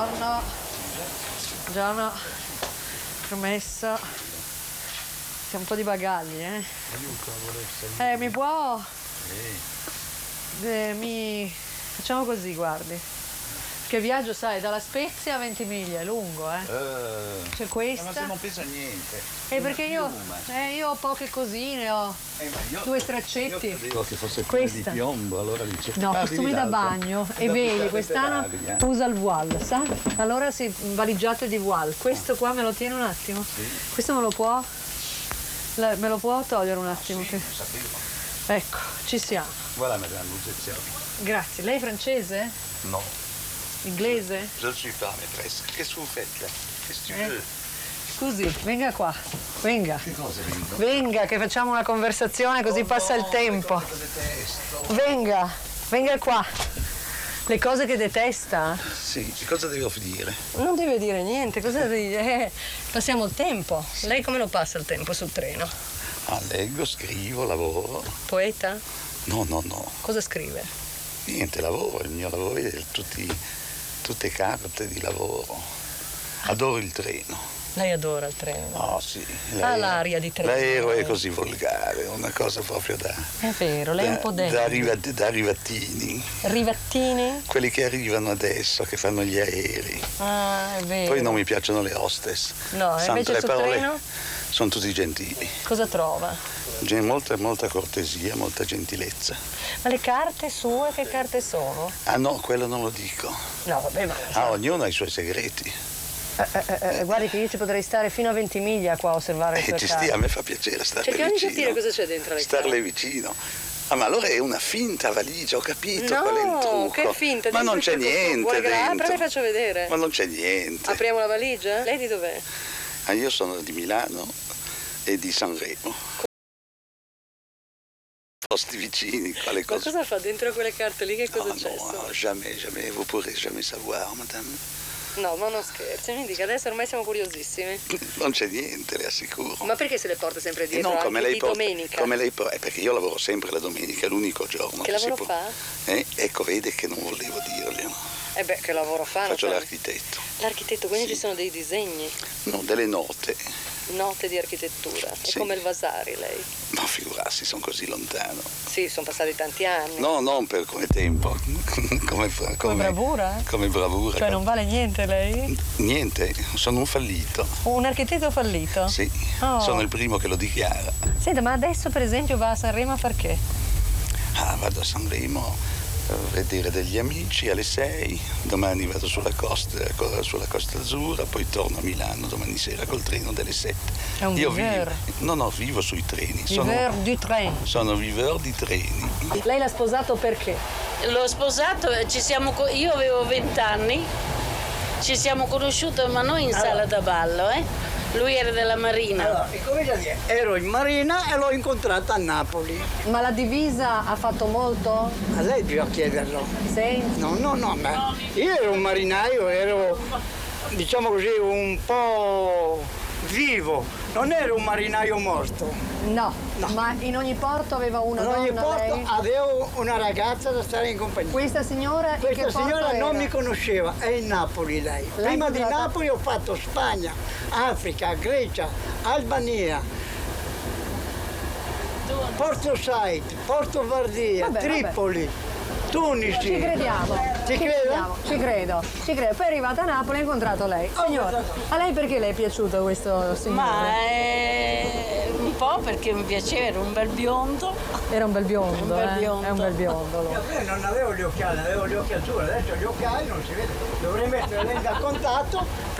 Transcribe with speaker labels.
Speaker 1: Buongiorno. Promessa. C'è un po' di bagagli,
Speaker 2: Aiuto, vorrei salire.
Speaker 1: Mi può? Facciamo così, guardi. Perché viaggio, sai, dalla Spezia a Ventimiglia, è lungo, C'è questa.
Speaker 2: Ma se non pesa niente.
Speaker 1: Perché io ho poche cosine, ho due straccetti.
Speaker 2: Io credevo che fosse
Speaker 1: Questa.
Speaker 2: di piombo, allora dice.
Speaker 1: No, costumi da bagno e vedi, quest'anno usa il voile, sa? Allora sì, valigiate di voile. Questo qua me lo tiene un attimo?
Speaker 2: Sì.
Speaker 1: Questo me lo può togliere un attimo?
Speaker 2: Sì, sapevo.
Speaker 1: Ecco, ci siamo.
Speaker 2: Voilà, madame, vous êtes servie.
Speaker 1: Grazie. Lei è francese?
Speaker 2: Non,
Speaker 1: Inglese?
Speaker 2: je ne suis pas maîtresse. Qu'est-ce que vous faites là? Qu'est-ce que tu veux?
Speaker 1: Scusi, venga qua. Venga.
Speaker 2: Che cosa vengo?
Speaker 1: Venga, che facciamo una conversazione così passa il tempo. Venga qua. Le cose che detesta?
Speaker 2: Sì, cosa devo dire?
Speaker 1: Non deve dire niente, cosa deve dire? Passiamo il tempo. Lei come lo passa il tempo sul treno?
Speaker 2: Leggo, scrivo, lavoro.
Speaker 1: Poeta?
Speaker 2: No.
Speaker 1: Cosa scrive?
Speaker 2: Niente, lavoro, il mio lavoro è tutte carte di lavoro. Adoro il treno.
Speaker 1: Lei adora il treno?
Speaker 2: Oh sì.
Speaker 1: Ha l'aria di treno.
Speaker 2: L'aereo è così volgare, una cosa proprio da...
Speaker 1: È vero, lei è un po' debole.
Speaker 2: Da rivattini.
Speaker 1: Rivattini?
Speaker 2: Quelli che arrivano adesso, che fanno gli aerei.
Speaker 1: Ah, è vero.
Speaker 2: Poi non mi piacciono le hostess.
Speaker 1: No,
Speaker 2: Sanno
Speaker 1: invece
Speaker 2: le
Speaker 1: sul
Speaker 2: parole,
Speaker 1: treno?
Speaker 2: sono tutti gentili.
Speaker 1: Cosa trova?
Speaker 2: Molta cortesia, molta gentilezza.
Speaker 1: Ma le carte sue che carte sono?
Speaker 2: Ah no, quello non lo dico.
Speaker 1: No, vabbè, ma...
Speaker 2: Ognuno ha i suoi segreti.
Speaker 1: Guardi che io ci potrei stare fino a Ventimiglia qua a osservare le sue
Speaker 2: Ci
Speaker 1: carte.
Speaker 2: stia, a me fa piacere starle vicino.
Speaker 1: Cerchiamo di capire cosa c'è dentro le carte.
Speaker 2: Starle vicino. Ma allora è una finta valigia, ho capito qual è il trucco.
Speaker 1: No, che finta.
Speaker 2: Ma non c'è niente dentro.
Speaker 1: Apra, le faccio vedere.
Speaker 2: Ma non c'è niente.
Speaker 1: Apriamo la valigia? Lei di dov'è?
Speaker 2: Io sono di Milano e di Sanremo. Posti vicini, quale cosa?
Speaker 1: Ma cosa fa dentro quelle carte lì? Che cosa c'è?
Speaker 2: No, jamais, vous pourrez jamais savoir, madame.
Speaker 1: No, ma non scherzi, mi dica, adesso ormai siamo curiosissimi.
Speaker 2: Non c'è niente, le assicuro.
Speaker 1: Ma perché se le porta sempre dietro?
Speaker 2: No, come lei porta,
Speaker 1: domenica?
Speaker 2: Come lei porta, perché io lavoro sempre la domenica, è l'unico giorno.
Speaker 1: Che lavoro fa?
Speaker 2: Ecco, vede che non volevo dirglielo.
Speaker 1: Che lavoro fa?
Speaker 2: Faccio l'architetto.
Speaker 1: L'architetto, quindi
Speaker 2: sì.
Speaker 1: Ci sono dei disegni?
Speaker 2: No, delle note.
Speaker 1: Note di architettura.
Speaker 2: Sì.
Speaker 1: È come il Vasari, lei?
Speaker 2: No, figurarsi, sono così lontano.
Speaker 1: Sì, sono passati tanti anni.
Speaker 2: No, non per come tempo. come
Speaker 1: bravura?
Speaker 2: Come bravura.
Speaker 1: Cioè non vale niente lei?
Speaker 2: Niente, sono un fallito.
Speaker 1: Un architetto fallito?
Speaker 2: Sì,
Speaker 1: Oh.
Speaker 2: sono il primo che lo dichiara.
Speaker 1: Senta, ma adesso per esempio va a Sanremo a far che?
Speaker 2: Vado a Sanremo a vedere degli amici alle 6, domani vado sulla costa azzurra, poi torno a Milano domani sera col treno delle 7.
Speaker 1: È un viveur.
Speaker 2: Vivo sui treni.
Speaker 1: Viveur du train.
Speaker 2: Sono viveur di treni.
Speaker 1: Lei l'ha sposato perché?
Speaker 3: L'ho sposato, io avevo 20 anni, ci siamo conosciuti ma non in sala da ballo, Lui era della Marina.
Speaker 4: Allora, comincia a dire, ero in Marina e l'ho incontrata a Napoli.
Speaker 1: Ma la divisa ha fatto molto?
Speaker 4: A lei bisogna chiederlo.
Speaker 1: Sì?
Speaker 4: No, ma io ero un marinaio, ero, diciamo così, un po' vivo. Non ero un marinaio morto.
Speaker 1: No, ma in ogni porto aveva una
Speaker 4: In
Speaker 1: donna,
Speaker 4: ogni porto
Speaker 1: lei?
Speaker 4: avevo una ragazza da stare in compagnia.
Speaker 1: Questa signora in
Speaker 4: Questa
Speaker 1: che porto
Speaker 4: signora non
Speaker 1: era?
Speaker 4: mi conosceva, è in Napoli lei. Prima di Napoli ho fatto Spagna, Africa, Grecia, Albania, Porto Said, Porto Vardia, Tripoli, Tunisi.
Speaker 1: Ci crediamo.
Speaker 4: Ci credo?
Speaker 1: Ci credo. Poi è arrivata a Napoli e ho incontrato lei. Signora, a lei perché le è piaciuto questo signore?
Speaker 3: Ma un po' perché mi piaceva, era un bel biondo.
Speaker 1: Era un bel biondo, È un bel biondo.
Speaker 4: Io non avevo gli occhiali, avevo gli occhi azzurri, adesso gli occhiali non si vede. Dovrei mettere lente a contatto